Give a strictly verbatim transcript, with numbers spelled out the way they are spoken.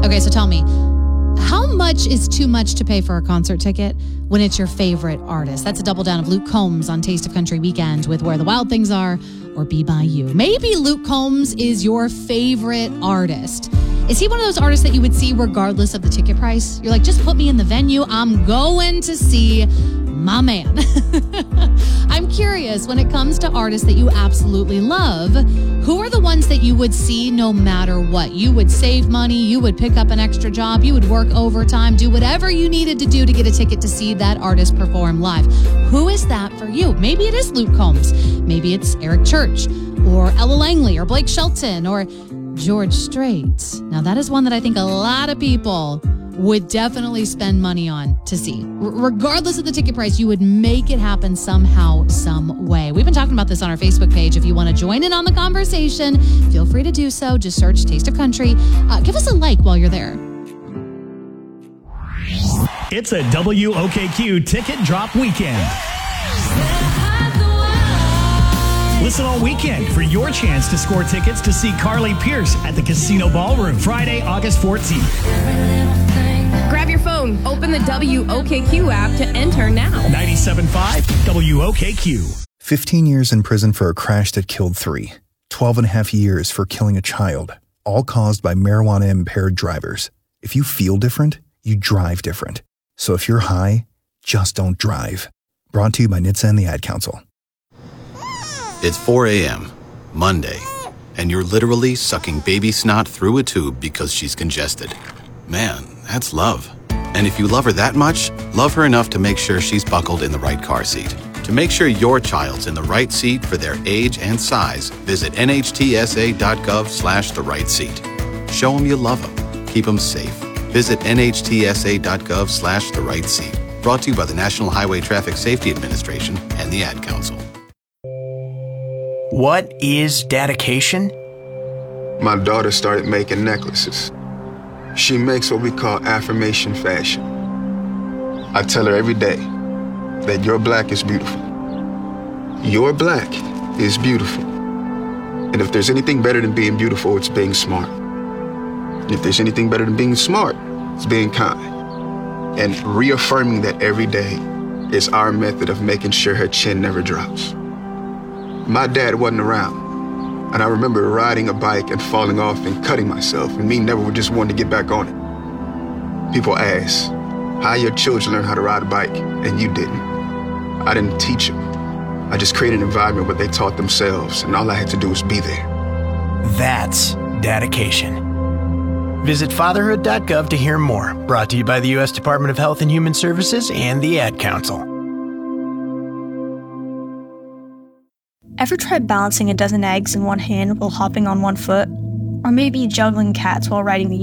Okay, so tell me, how much is too much to pay for a concert ticket when it's your favorite artist? That's a double down of Luke Combs on Taste of Country Weekend with Where the Wild Things Are or Be By You. Maybe Luke Combs is your favorite artist. Is he one of those artists that you would see regardless of the ticket price? You're like, just put me in the venue. I'm going to see my man. I'm curious, when it comes to artists that you absolutely love, who are the ones that you would see no matter what? You would save money, you would pick up an extra job, you would work overtime, do whatever you needed to do to get a ticket to see that artist perform live. Who is that for you? Maybe it is Luke Combs. Maybe it's Eric Church or Ella Langley or Blake Shelton or George Strait. Now, that is one that I think a lot of people would definitely spend money on to see. R- regardless of the ticket price, you would make it happen somehow, some way. We've been talking about this on our Facebook page. If you want to join in on the conversation, feel free to do so. Just search Taste of Country. Uh, give us a like while you're there. It's a W O K Q ticket drop weekend. Listen all weekend for your chance to score tickets to see Carly Pearce at the Casino Ballroom Friday, August fourteenth. Grab your phone, open the W O K Q app to enter now. ninety-seven point five W O K Q. fifteen years in prison for a crash that killed three. twelve and a half years for killing a child, all caused by marijuana-impaired drivers. If you feel different, you drive different. So if you're high, just don't drive. Brought to you by N H T S A and the Ad Council. It's four a.m., Monday, and you're literally sucking baby snot through a tube because she's congested. Man, that's love. And if you love her that much, love her enough to make sure she's buckled in the right car seat. To make sure your child's in the right seat for their age and size, visit N H T S A dot gov slash the right seat. Show them you love them. Keep them safe. Visit N H T S A dot gov slash the right seat. Brought to you by the National Highway Traffic Safety Administration and the Ad Council. What is dedication? My daughter started making necklaces. She makes what we call affirmation fashion. I tell her every day that your black is beautiful. Your black is beautiful. And if there's anything better than being beautiful, it's being smart. And if there's anything better than being smart, it's being kind. And reaffirming that every day is our method of making sure her chin never drops. My dad wasn't around, and I remember riding a bike and falling off and cutting myself, and me never just wanting to get back on it. People ask, how your children learn how to ride a bike, and you didn't. I didn't teach them. I just created an environment where they taught themselves, and all I had to do was be there. That's dedication. Visit fatherhood dot gov to hear more. Brought to you by the U S Department of Health and Human Services and the Ad Council. Ever tried balancing a dozen eggs in one hand while hopping on one foot? Or maybe juggling cats while riding the